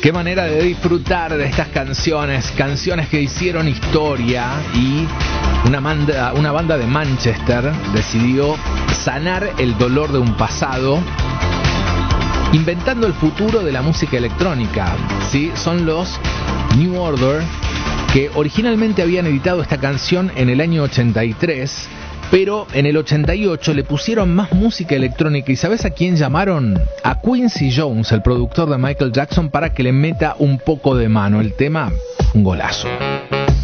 Qué manera de disfrutar de estas canciones que hicieron historia, y una banda de Manchester decidió sanar el dolor de un pasado inventando el futuro de la música electrónica. ¿Sí? Son los New Order, que originalmente habían editado esta canción en el año 83, pero en el 88 le pusieron más música electrónica. ¿Y sabes a quién llamaron? A Quincy Jones, el productor de Michael Jackson, para que le meta un poco de mano. El tema, un golazo.